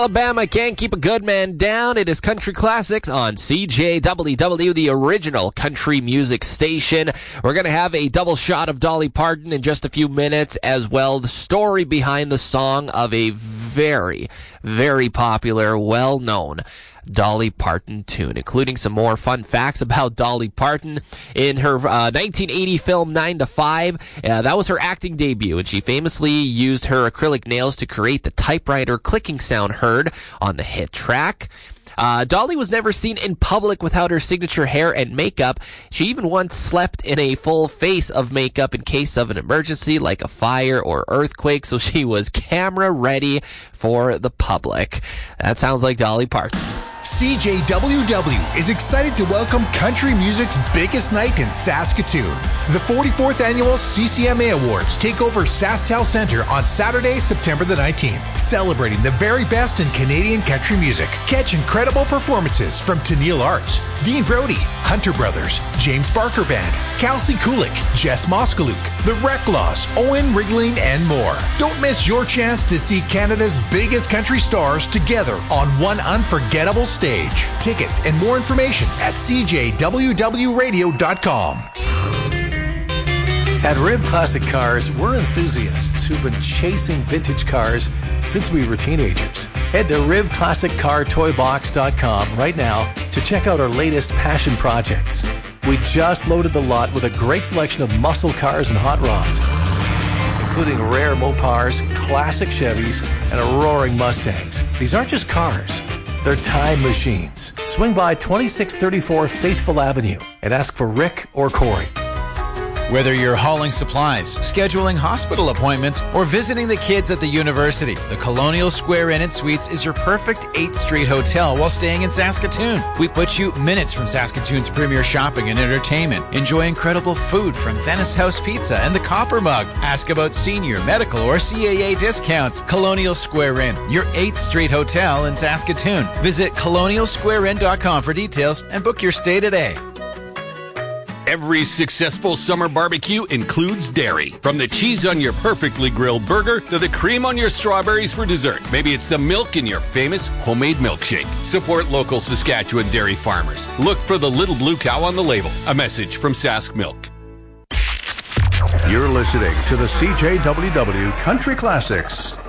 Alabama can't keep a good man down. It is Country Classics on CJWW, the original country music station. We're going to have a double shot of Dolly Parton in just a few minutes, as well the story behind the song of a very, very popular, well-known Dolly Parton tune, including some more fun facts about Dolly Parton. In her 1980 film 9 to 5, that was her acting debut, and she famously used her acrylic nails to create the typewriter clicking sound heard on the hit track. Dolly was never seen in public without her signature hair and makeup. She even once slept in a full face of makeup in case of an emergency like a fire or earthquake, so she was camera ready for the public. That sounds like Dolly Parton. CJWW is excited to welcome country music's biggest night in Saskatoon. The 44th Annual CCMA Awards take over SaskTel Centre on Saturday, September the 19th, celebrating the very best in Canadian country music. Catch incredible performances from Tennille Arts, Dean Brody, Hunter Brothers, James Barker Band, Kelsey Kulik, Jess Moskaluk, The Reclaws, Owen Rigling, and more. Don't miss your chance to see Canada's biggest country stars together on one unforgettable stage. Tickets and more information at cjwwradio.com. At Riv Classic Cars, we're enthusiasts who've been chasing vintage cars since we were teenagers. Head to rivclassiccartoybox.com right now to check out our latest passion projects. We just loaded the lot with a great selection of muscle cars and hot rods, including rare Mopars, classic Chevys, and roaring Mustangs. These aren't just cars. They're time machines. Swing by 2634 Faithful Avenue and ask for Rick or Corey. Whether you're hauling supplies, scheduling hospital appointments, or visiting the kids at the university, the Colonial Square Inn & Suites is your perfect 8th Street hotel while staying in Saskatoon. We put you minutes from Saskatoon's premier shopping and entertainment. Enjoy incredible food from Venice House Pizza and the Copper Mug. Ask about senior, medical, or CAA discounts. Colonial Square Inn, your 8th Street hotel in Saskatoon. Visit colonialsquareinn.com for details and book your stay today. Every successful summer barbecue includes dairy. From the cheese on your perfectly grilled burger to the cream on your strawberries for dessert. Maybe it's the milk in your famous homemade milkshake. Support local Saskatchewan dairy farmers. Look for the little blue cow on the label. A message from Sask Milk. You're listening to the CJWW Country Classics.